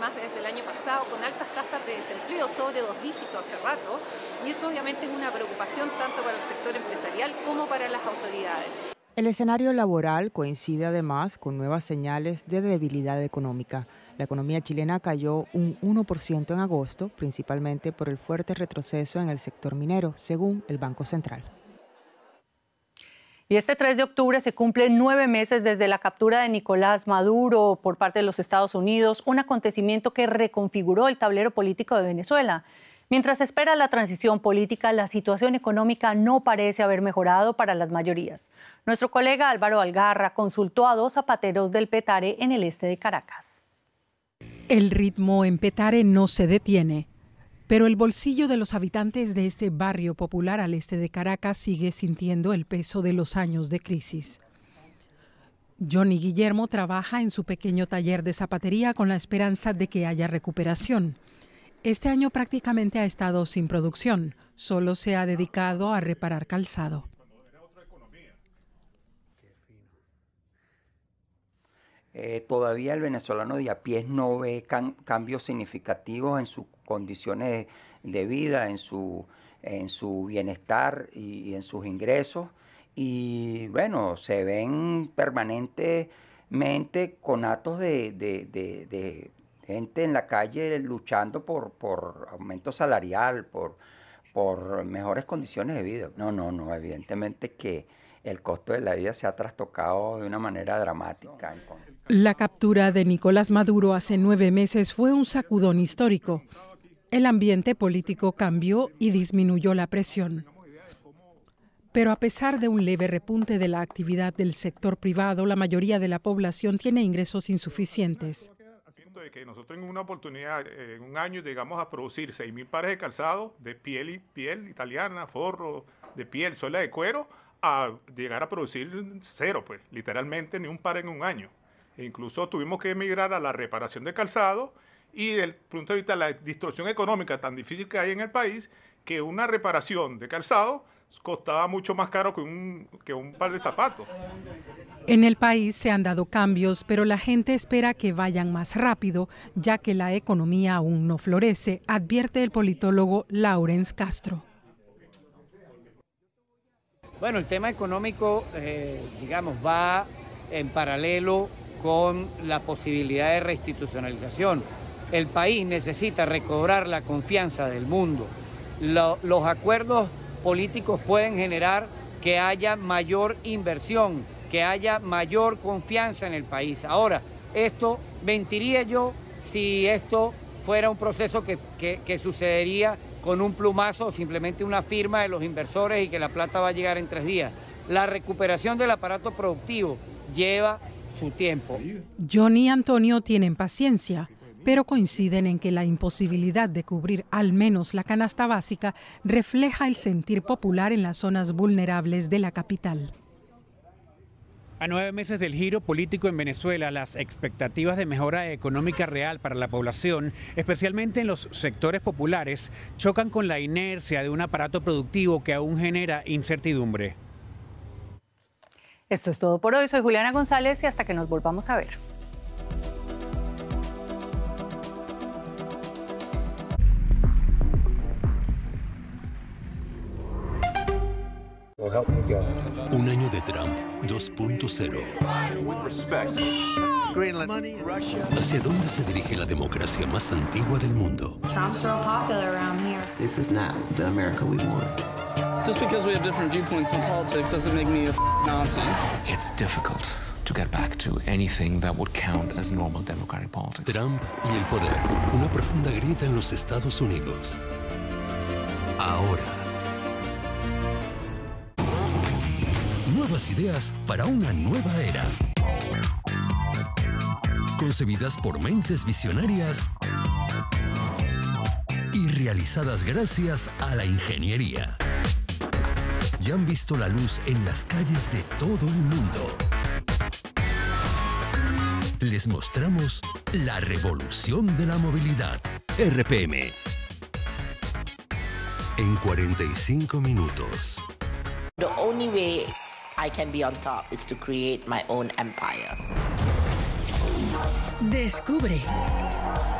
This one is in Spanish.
además desde el año pasado con altas tasas de desempleo sobre 2 dígitos hace rato, y eso obviamente es una preocupación tanto para el sector empresarial como para las autoridades. El escenario laboral coincide además con nuevas señales de debilidad económica. La economía chilena cayó un 1% en agosto, principalmente por el fuerte retroceso en el sector minero, según el Banco Central. Y este 3 de octubre se cumplen 9 meses desde la captura de Nicolás Maduro por parte de los Estados Unidos, un acontecimiento que reconfiguró el tablero político de Venezuela. Mientras se espera la transición política, la situación económica no parece haber mejorado para las mayorías. Nuestro colega Álvaro Algarra consultó a 2 zapateros del Petare en el este de Caracas. El ritmo en Petare no se detiene, pero el bolsillo de los habitantes de este barrio popular al este de Caracas sigue sintiendo el peso de los años de crisis. Johnny Guillermo trabaja en su pequeño taller de zapatería con la esperanza de que haya recuperación. Este año prácticamente ha estado sin producción, solo se ha dedicado a reparar calzado. Todavía el venezolano de a pie no ve cambios significativos en sus condiciones de vida, en su bienestar y en sus ingresos. Y bueno, se ven permanentemente conatos de gente en la calle luchando por aumento salarial, por mejores condiciones de vida. No, evidentemente que el costo de la vida se ha trastocado de una manera dramática. La captura de Nicolás Maduro hace 9 meses fue un sacudón histórico. El ambiente político cambió y disminuyó la presión. Pero a pesar de un leve repunte de la actividad del sector privado, la mayoría de la población tiene ingresos insuficientes. De que nosotros en una oportunidad, en un año, llegamos a producir 6.000 pares de calzado de piel italiana, forro de piel, suela de cuero, a llegar a producir 0, pues, literalmente ni un par en un año. E incluso tuvimos que emigrar a la reparación de calzado y desde el punto de vista de la distorsión económica tan difícil que hay en el país, que una reparación de calzado costaba mucho más caro que un par de zapatos. En el país se han dado cambios, pero la gente espera que vayan más rápido, ya que la economía aún no florece, advierte el politólogo Laurence Castro. Bueno, el tema económico, va en paralelo con la posibilidad de reinstitucionalización. El país necesita recobrar la confianza del mundo. Los acuerdos políticos pueden generar que haya mayor inversión, que haya mayor confianza en el país. Ahora, mentiría yo si esto fuera un proceso que sucedería con un plumazo o simplemente una firma de los inversores y que la plata va a llegar en 3 días. La recuperación del aparato productivo lleva su tiempo. Johnny y Antonio tienen paciencia, pero coinciden en que la imposibilidad de cubrir al menos la canasta básica refleja el sentir popular en las zonas vulnerables de la capital. A 9 meses del giro político en Venezuela, las expectativas de mejora económica real para la población, especialmente en los sectores populares, chocan con la inercia de un aparato productivo que aún genera incertidumbre. Esto es todo por hoy. Soy Juliana González y hasta que nos volvamos a ver. Un año de Trump 2.0. ¿Hacia dónde se dirige la democracia más antigua del mundo? Trump's so popular around here. This is not the America we want. Just because we have different viewpoints on politics doesn't make me a Nazi. It's difficult to get back to anything that would count as normal democratic politics. Trump y el poder. Una profunda grieta en los Estados Unidos. Ahora. Nuevas ideas para una nueva era. Concebidas por mentes visionarias y realizadas gracias a la ingeniería. Ya han visto la luz en las calles de todo el mundo. Les mostramos la revolución de la movilidad. RPM. En 45 minutos. The only way I can be on top is to create my own empire. Descubre